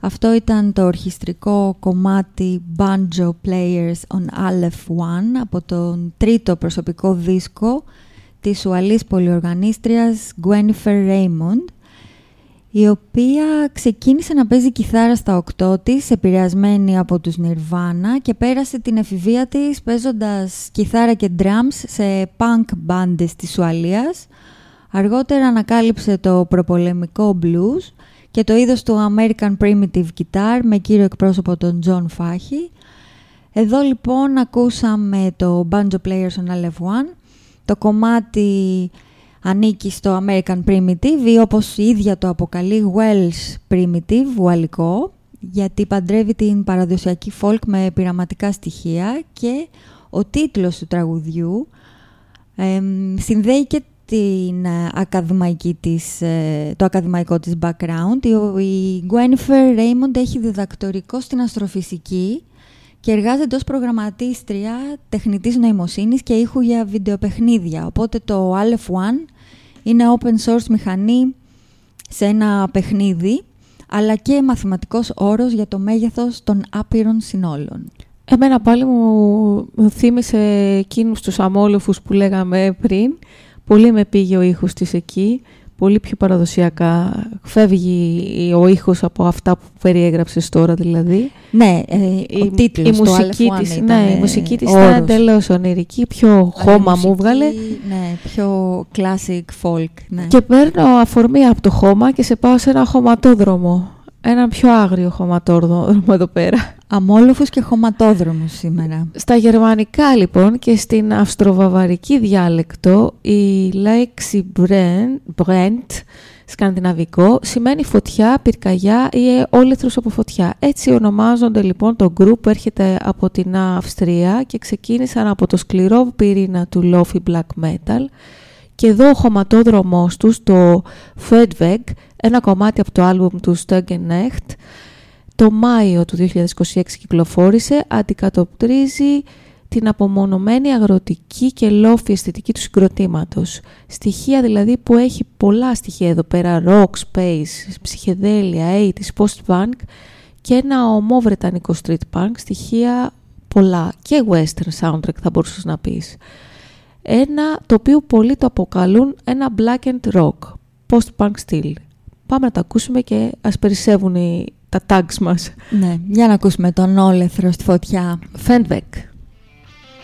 Αυτό ήταν το ορχιστρικό κομμάτι Banjo Players on Aleph One από τον τρίτο προσωπικό δίσκο της Ουαλής πολυοργανίστριας Guennifer Raymond, η οποία ξεκίνησε να παίζει κιθάρα στα 8 της, επηρεασμένη από τους Nirvana, και πέρασε την εφηβεία της παίζοντας κιθάρα και drums σε punk μπάντες της Ουαλίας. Αργότερα ανακάλυψε το προπολεμικό blues και το είδος του American Primitive Guitar με κύριο εκπρόσωπο τον John Fahey. Εδώ λοιπόν ακούσαμε το Banjo Players on Aleph One. Το κομμάτι ανήκει στο American Primitive ή όπως η ίδια το αποκαλεί Welsh Primitive, ουαλικό, γιατί παντρεύει την παραδοσιακή folk με πειραματικά στοιχεία, και ο τίτλος του τραγουδιού συνδέει και το ακαδημαϊκό της background. Η Guennifer Raymond έχει διδακτορικό στην αστροφυσική και εργάζεται ως προγραμματίστρια τεχνητής νοημοσύνης και ήχου για βιντεοπαιχνίδια. Οπότε το Aleph One είναι open source μηχανή σε ένα παιχνίδι, αλλά και μαθηματικός όρος για το μέγεθος των άπειρων συνόλων. Εμένα πάλι μου θύμισε εκείνους τους αμόλοφους που λέγαμε πριν. Πολύ με πήγε ο ήχος της εκεί, πολύ πιο παραδοσιακά. Φεύγει ο ήχος από αυτά που περιέγραψες τώρα δηλαδή. Ναι, ο τίτλος, το Aleph One ήταν. Ναι, η μουσική της ήταν εντελώς ονειρική, πιο χώμα μου βγάλε. Ναι, πιο classic folk. Ναι. Και παίρνω αφορμή από το χώμα και σε πάω σε ένα χωματόδρομο. Έναν πιο άγριο χωματόδρομο εδώ πέρα. Αμόλοφους και χωματόδρομους σήμερα. Στα γερμανικά λοιπόν και στην αυστροβαβαρική διάλεκτο η λέξη Brand, σκανδιναβικό, σημαίνει φωτιά, πυρκαγιά ή όλεθρος από φωτιά. Έτσι ονομάζονται λοιπόν το group που έρχεται από την Αυστρία και ξεκίνησαν από το σκληρό πυρήνα του Lofi Black Metal. Και εδώ ο χωματόδρομος τους, το Fedweg, ένα κομμάτι από το άλμπουμ του Stegenacht, το Μάιο του 2026 κυκλοφόρησε, αντικατοπτρίζει την απομονωμένη αγροτική και λόφη αισθητική του συγκροτήματος. Στοιχεία δηλαδή που έχει πολλά στοιχεία εδώ πέρα, rock, space, ψυχεδέλεια, 80's, post-punk και ένα ομό βρετανικό street punk, στοιχεία πολλά και western soundtrack θα μπορούσες να πεις. Ένα το οποίο πολλοί το αποκαλούν ένα blackened rock, post-punk style. Πάμε να τα ακούσουμε και ας περισσεύουν τα tags μας. Ναι, για να ακούσουμε τον όλεθρο στη φωτιά. Fendbeck.